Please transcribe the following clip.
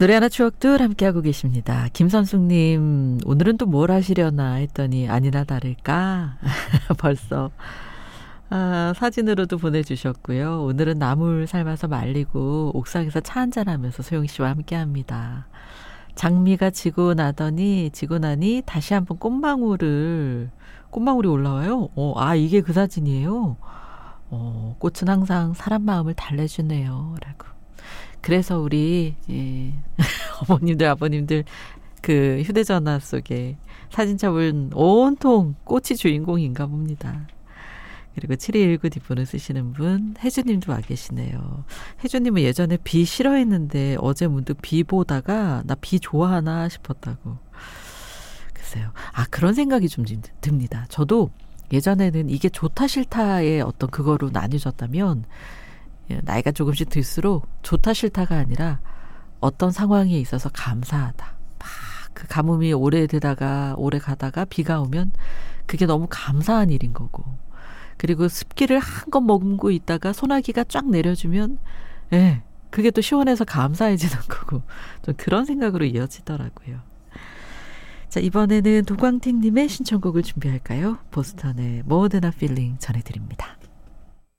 노래 하나 추억들 함께하고 계십니다. 김선숙님, 오늘은 또 뭘 하시려나 했더니 아니나 다를까 벌써 사진으로도 보내주셨고요. 오늘은 나물 삶아서 말리고 옥상에서 차 한잔하면서 소영씨와 함께합니다. 장미가 지고 나니 다시 한번 꽃망울이 올라와요. 이게 그 사진이에요. 꽃은 항상 사람 마음을 달래주네요. 라고. 그래서 우리 어머님들 아버님들 그 휴대전화 속에 사진 잡은 온통 꽃이 주인공인가 봅니다. 그리고 7219 뒷번호 쓰시는 분 혜주님도 와 계시네요. 혜주님은 예전에 비 싫어했는데 어제 문득 비 보다가 나 비 좋아하나 싶었다고. 글쎄요. 그런 생각이 좀 듭니다. 저도 예전에는 이게 좋다 싫다의 어떤 그거로 나뉘어졌다면 나이가 조금씩 들수록 좋다 싫다가 아니라 어떤 상황에 있어서 감사하다. 막 그 가뭄이 오래 가다가 비가 오면 그게 너무 감사한 일인 거고. 그리고 습기를 한껏 머금고 있다가 소나기가 쫙 내려주면 그게 또 시원해서 감사해지는 거고. 좀 그런 생각으로 이어지더라고요. 자, 이번에는 도광택님의 신청곡을 준비할까요? 보스턴의 More Than a Feeling 전해드립니다.